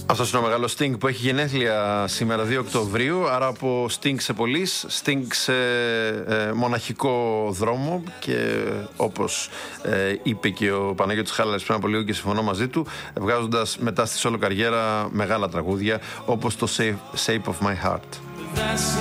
Αυτός είναι ο μεγάλος Sting που έχει γενέθλια σήμερα 2 Οκτωβρίου. Άρα από Sting σε πολλής, Sting σε μοναχικό δρόμο. Και όπως είπε και ο Παναγιώτης Χάλαρης πριν από λίγο και συμφωνώ μαζί του, βγάζοντας μετά στη solo καριέρα μεγάλα τραγούδια όπως το Shape of My Heart.